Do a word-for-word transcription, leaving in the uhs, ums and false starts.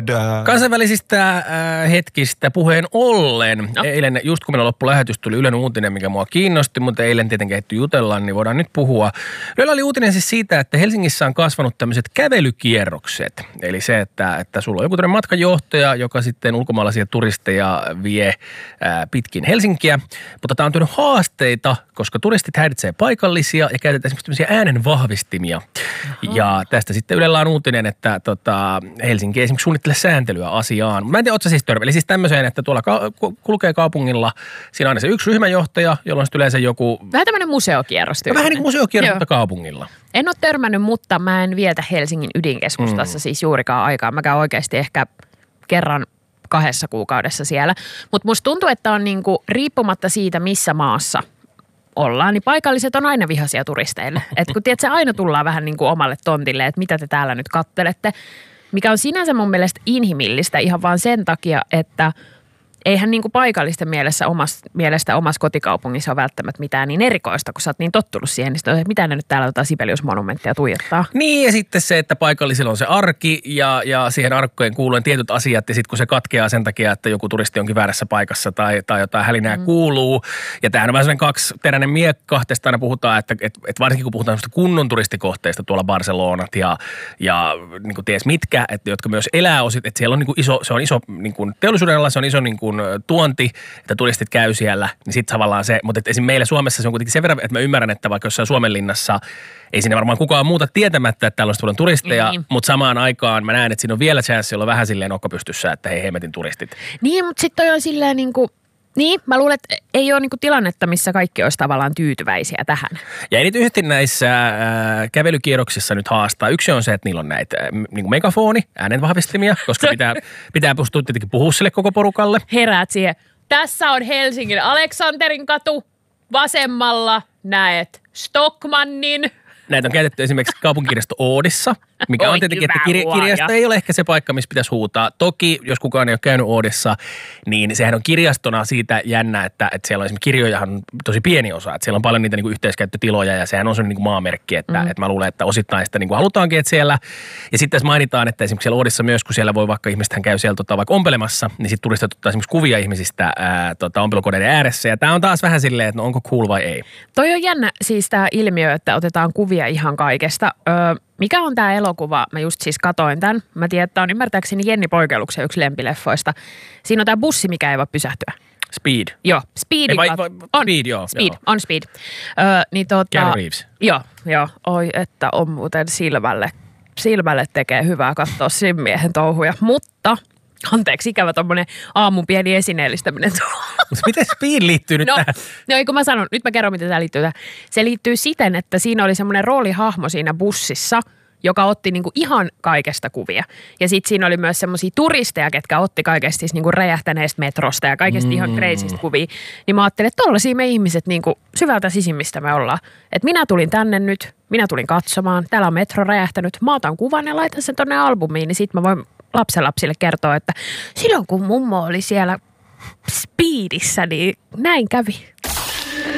Kansainvälisistä äh, hetkistä puheen ollen. No. Eilen, just kun meillä loppui lähetys, tuli Ylen uutinen, mikä mua kiinnosti, mutta eilen tietenkin ehti jutella, niin voidaan nyt puhua. Ylellä oli uutinen siis siitä, että Helsingissä on kasvanut tämmöiset kävelykierrokset. Eli se, että, että sulla on joku tämmöinen matkajohtaja, joka sitten ulkomaalaisia turisteja vie äh, pitkin Helsinkiä. Mutta tämä on tullut haasteita, koska turistit häiritsee paikallisia ja käytetään esimerkiksi tämmöisiä äänen vahvistimia. Aha. Ja tästä sitten Ylellä on uutinen, että tota, Helsinki esimerkiksi suunnittelee sääntelyä asiaan. Mä en tiedä, ootko sä siis törmä. Eli siis tämmöiseen, että tuolla ka- kulkee kaupungilla, siinä on aina se yksi ryhmäjohtaja, jolla on sitten yleensä joku... Vähän tämmöinen museokierros. Vähän niin kuin museokierros, mutta kaupungilla. En ole törmännyt, mutta mä en vietä Helsingin ydinkeskustassa mm. siis juurikaan aikaa. Mä käyn oikeasti ehkä kerran kahdessa kuukaudessa siellä. Mutta musta tuntuu, että on niinku, riippumatta siitä, missä maassa ollaan, niin paikalliset on aina vihaisia turisteille. Että kun tiedät, se aina tullaan vähän niin kuin omalle tontille, että mitä te täällä nyt kattelette. Mikä on sinänsä mun mielestä inhimillistä ihan vaan sen takia, että eihän niin kuin paikallisten mielessä omas, mielestä omassa kotikaupungissa ole välttämättä mitään niin erikoista, kun sä oot niin tottunut siihen, niin sitten mitä ne nyt täällä tota Sibelius-monumenttia tuijottaa. Niin, ja sitten se, että paikallisilla on se arki ja, ja siihen arkkojen kuuluen tietyt asiat, ja sitten kun se katkeaa sen takia, että joku turisti onkin väärässä paikassa tai, tai jotain hälinää mm. kuuluu, ja tämähän on vähän sellainen kaksiteräinen miekka, tästä aina puhutaan, että et, et varsinkin kun puhutaan kunnon turistikohteista, tuolla Barcelonat ja, ja niin kuin ties mitkä, että, jotka myös elää osit, että siellä on niin kuin iso, se on iso niin kuin teollisuuden alla, se on iso niin kuin tuonti, että turistit käy siellä, niin sitten tavallaan se, mutta esimerkiksi meillä Suomessa se on kuitenkin sen verran, että mä ymmärrän, että vaikka jossain Suomenlinnassa ei sinne varmaan kukaan muuta tietämättä, että täällä on paljon turisteja, niin. Mutta samaan aikaan mä näen, että siinä on vielä chanssi olla vähän silleen nokkapystyssä, että hei hemmetin turistit. Niin, mutta sitten toi on silleen niin kuin, niin, mä luulen, että ei ole niinku tilannetta, missä kaikki olisi tavallaan tyytyväisiä tähän. Ja erityisesti näissä äh, kävelykierroksissa nyt haastaa. Yksi on se, että niillä on näitä äh, niin megafoni, äänenvahvistimia, koska pitää, pitää pystyä tietenkin puhua sille koko porukalle. Heräät siihen. Tässä on Helsingin Aleksanterin katu. Vasemmalla näet Stockmannin. Näitä on käytetty esimerkiksi kaupunkikirjasto Oodissa, mikä Oi, on tietenkin, että kirja, kirjasto ei ole ehkä se paikka, missä pitäisi huutaa. Toki, jos kukaan ei ole käynyt Oodissa, niin sehän on kirjastona siitä jännä, että, että siellä on esimerkiksi kirjojahan on tosi pieni osa. Että siellä on paljon niitä niin kuin yhteiskäyttötiloja ja sehän on se niin kuin maamerkki, että, mm. että mä luulen, että osittain sitä niin kuin halutaankin, että siellä. Ja sitten tässä mainitaan, että esimerkiksi siellä Oodissa myös, kun siellä voi vaikka ihmisethän käy siellä tota, vaikka ompelemassa, niin sitten turistit ottaa esimerkiksi kuvia ihmisistä ää, tota, ompelukoneiden ääressä. Ja tämä on taas vähän silleen, että no onko cool vai ei. Toi on jännä siis tämä ilmiö, että otetaan kuvia ihan kaikesta. Öö, mikä on tämä elokuva? Mä just siis katoin tämän. Mä tiedän, että on ymmärtääkseni Jenni Poikeluksen yksi lempileffoista. Siinä on tämä bussi, mikä ei voi pysähtyä. Speed. Joo, Speed. Vai, vai, on, speed, joo. Speed, joo. on Speed. Öö, niin tota, Keanu Reeves. Joo, joo. Oi, että on muuten silmälle, silmälle tekee hyvää katsoa sen miehen touhuja. Mutta, anteeksi, ikävä tommonen aamun pieni esineellistäminen. Mutta miten Speed liittyy nyt no, tähän? No ei kun mä sanon, nyt mä kerron miten tämä liittyy tähän. Se liittyy siten, että siinä oli semmoinen roolihahmo siinä bussissa, joka otti niinku ihan kaikesta kuvia. Ja sitten siinä oli myös semmoisia turisteja, ketkä otti kaikesta siis niinku räjähtäneestä metrosta ja kaikesta mm. ihan crazystä kuvia. Niin mä ajattelin, että tollaisia me ihmiset niinku syvältä sisimmistä me ollaan. Että minä tulin tänne nyt, minä tulin katsomaan, täällä on metro räjähtänyt, mä otan kuvan ja laitan sen tonne albumiin, niin sit mä voin lapsenlapsille kertoa, että silloin kun mummo oli siellä Speedissä, niin näin kävi.